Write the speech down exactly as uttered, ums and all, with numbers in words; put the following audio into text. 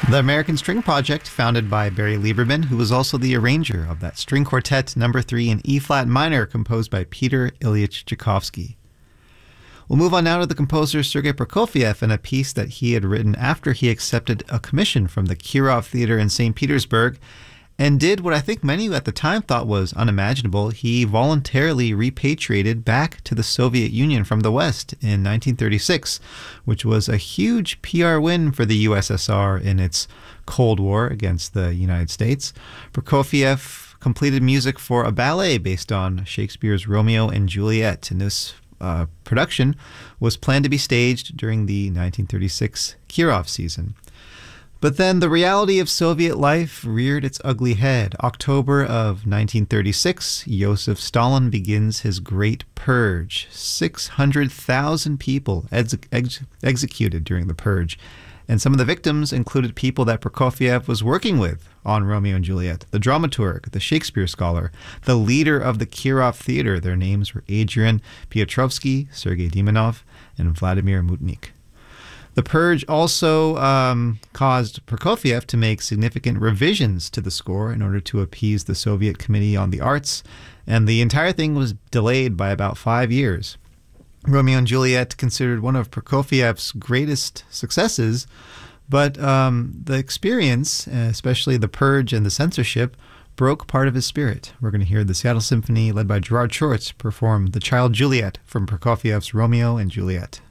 The American String Project, founded by Barry Lieberman, who was also the arranger of that string quartet number three in E-flat minor, composed by Peter Ilyich Tchaikovsky. We'll move on now to the composer Sergei Prokofiev and a piece that he had written after he accepted a commission from the Kirov Theater in Saint Petersburg and did what I think many at the time thought was unimaginable. He voluntarily repatriated back to the Soviet Union from the West in nineteen thirty-six, which was a huge P R win for the U S S R in its Cold War against the United States. Prokofiev completed music for a ballet based on Shakespeare's Romeo and Juliet, and this uh, production was planned to be staged during the nineteen thirty-six Kirov season. But then the reality of Soviet life reared its ugly head. October of nineteen thirty-six, Joseph Stalin begins his Great Purge. six hundred thousand people ex- ex- executed during the purge. And some of the victims included people that Prokofiev was working with on Romeo and Juliet, the dramaturg, the Shakespeare scholar, the leader of the Kirov Theater. Their names were Adrian Piotrovsky, Sergei Dimonov, and Vladimir Mutnik. The purge also um, caused Prokofiev to make significant revisions to the score in order to appease the Soviet Committee on the Arts, and the entire thing was delayed by about five years. Romeo and Juliet, considered one of Prokofiev's greatest successes, but um, the experience, especially the purge and the censorship, broke part of his spirit. We're going to hear the Seattle Symphony, led by Gerard Schwartz, perform The Child Juliet from Prokofiev's Romeo and Juliet.